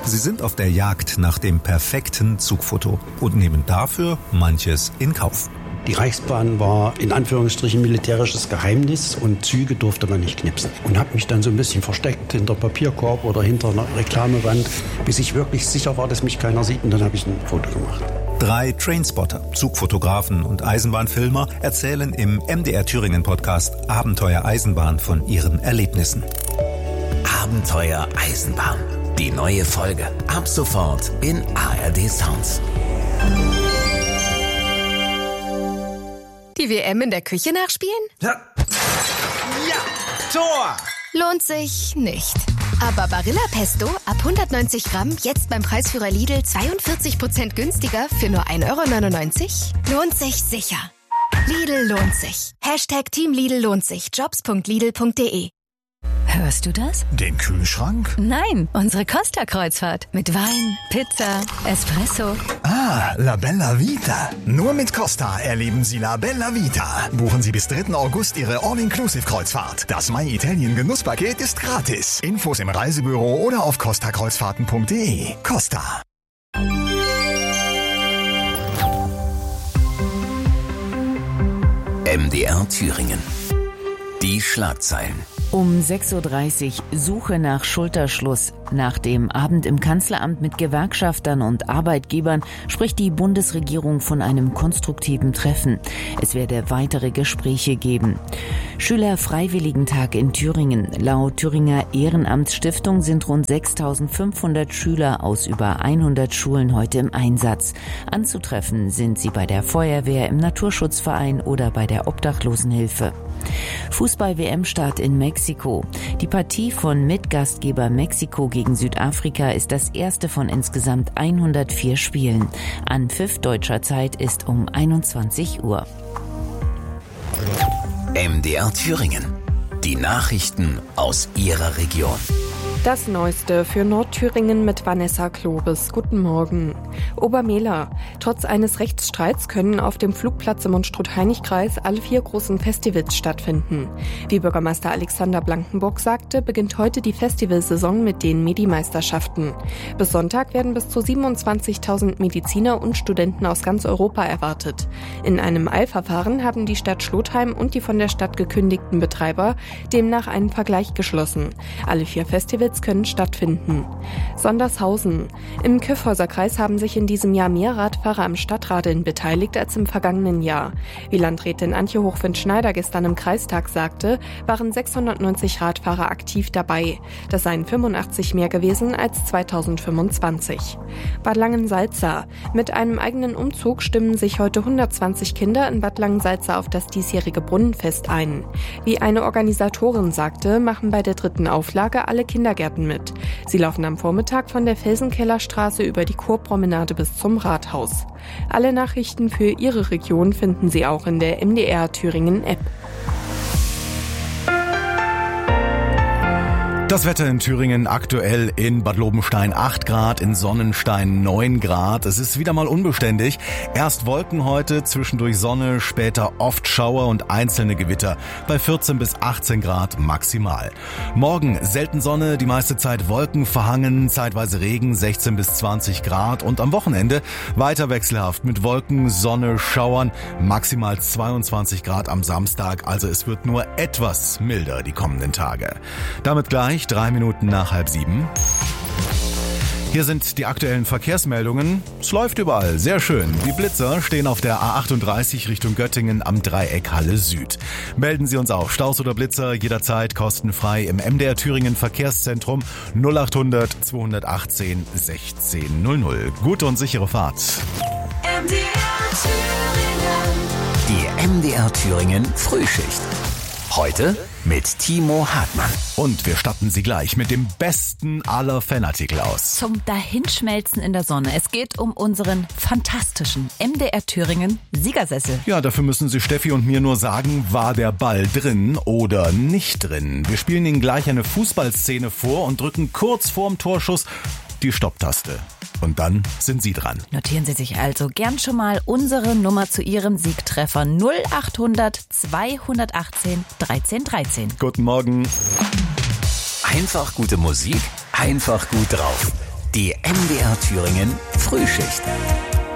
Sie sind auf der Jagd nach dem perfekten Zugfoto und nehmen dafür manches in Kauf. Die Reichsbahn war in Anführungsstrichen militärisches Geheimnis und Züge durfte man nicht knipsen. Und habe mich dann so ein bisschen versteckt hinter Papierkorb oder hinter einer Reklamewand, bis ich wirklich sicher war, dass mich keiner sieht, und dann habe ich ein Foto gemacht. 3 Trainspotter, Zugfotografen und Eisenbahnfilmer erzählen im MDR Thüringen Podcast Abenteuer Eisenbahn von ihren Erlebnissen. Abenteuer Eisenbahn. Die neue Folge ab sofort in ARD Sounds. Die WM in der Küche nachspielen? Ja, Tor! Lohnt sich nicht. Aber Barilla Pesto ab 190 Gramm jetzt beim Preisführer Lidl 42% günstiger für nur 1,99 €? Lohnt sich sicher. Lidl lohnt sich. Team Lidl lohnt sich. Jobs.lidl.de. Hörst du das? Den Kühlschrank? Nein, unsere Costa-Kreuzfahrt. Mit Wein, Pizza, Espresso. Ah, La Bella Vita. Nur mit Costa erleben Sie La Bella Vita. Buchen Sie bis 3. August Ihre All-Inclusive-Kreuzfahrt. Das My Italien Genusspaket ist gratis. Infos im Reisebüro oder auf costakreuzfahrten.de. Costa. MDR Thüringen. Die Schlagzeilen. Um 6.30 Uhr Suche nach Schulterschluss. Nach dem Abend im Kanzleramt mit Gewerkschaftern und Arbeitgebern spricht die Bundesregierung von einem konstruktiven Treffen. Es werde weitere Gespräche geben. Schülerfreiwilligentag in Thüringen. Laut Thüringer Ehrenamtsstiftung sind rund 6.500 Schüler aus über 100 Schulen heute im Einsatz. Anzutreffen sind sie bei der Feuerwehr, im Naturschutzverein oder bei der Obdachlosenhilfe. Fußball-WM-Start in Mexiko. Die Partie von Mitgastgeber Mexiko gegen Südafrika ist das erste von insgesamt 104 Spielen. Anpfiff deutscher Zeit ist um 21 Uhr. MDR Thüringen. Die Nachrichten aus Ihrer Region. Das Neueste für Nordthüringen mit Vanessa Klobes. Guten Morgen. Obermehler. Trotz eines Rechtsstreits können auf dem Flugplatz im Unstrut-Hainich-Kreis alle 4 großen Festivals stattfinden. Wie Bürgermeister Alexander Blankenburg sagte, beginnt heute die Festivalsaison mit den Medi-Meisterschaften. Bis Sonntag werden bis zu 27.000 Mediziner und Studenten aus ganz Europa erwartet. In einem Eilverfahren haben die Stadt Schlotheim und die von der Stadt gekündigten Betreiber demnach einen Vergleich geschlossen. Alle 4 Festivals können stattfinden. Sondershausen. Im Kyffhäuser-Kreis haben sich in diesem Jahr mehr Radfahrer am Stadtradeln beteiligt als im vergangenen Jahr. Wie Landrätin Antje Hochwind-Schneider gestern im Kreistag sagte, waren 690 Radfahrer aktiv dabei. Das seien 85 mehr gewesen als 2025. Bad Langensalza. Mit einem eigenen Umzug stimmen sich heute 120 Kinder in Bad Langensalza auf das diesjährige Brunnenfest ein. Wie eine Organisatorin sagte, machen bei der 3. Auflage alle Kindergärten mit. Sie laufen am Vormittag von der Felsenkellerstraße über die Kurpromenade bis zum Rathaus. Alle Nachrichten für Ihre Region finden Sie auch in der MDR Thüringen App. Das Wetter in Thüringen aktuell in Bad Lobenstein 8 Grad, in Sonnenstein 9 Grad. Es ist wieder mal unbeständig. Erst Wolken heute, zwischendurch Sonne, später oft Schauer und einzelne Gewitter bei 14 bis 18 Grad maximal. Morgen selten Sonne, die meiste Zeit Wolken verhangen, zeitweise Regen, 16 bis 20 Grad. Und am Wochenende weiter wechselhaft mit Wolken, Sonne, Schauern, maximal 22 Grad am Samstag. Also es wird nur etwas milder die kommenden Tage. Damit gleich 3 Minuten nach 6:30. Hier sind die aktuellen Verkehrsmeldungen. Es läuft überall, sehr schön. Die Blitzer stehen auf der A38 Richtung Göttingen am Dreieck Halle Süd. Melden Sie uns auch, Staus oder Blitzer, jederzeit kostenfrei im MDR Thüringen Verkehrszentrum 0800 218 1600. Gute und sichere Fahrt. Die MDR Thüringen Frühschicht. Heute mit Timo Hartmann. Und wir statten Sie gleich mit dem besten aller Fanartikel aus. Zum Dahinschmelzen in der Sonne. Es geht um unseren fantastischen MDR Thüringen Siegersessel. Ja, dafür müssen Sie Steffi und mir nur sagen, war der Ball drin oder nicht drin. Wir spielen Ihnen gleich eine Fußballszene vor und drücken kurz vorm Torschuss die Stopptaste. Und dann sind Sie dran. Notieren Sie sich also gern schon mal unsere Nummer zu Ihrem Siegtreffer 0800 218 1313. Guten Morgen. Einfach gute Musik, einfach gut drauf. Die MDR Thüringen Frühschicht.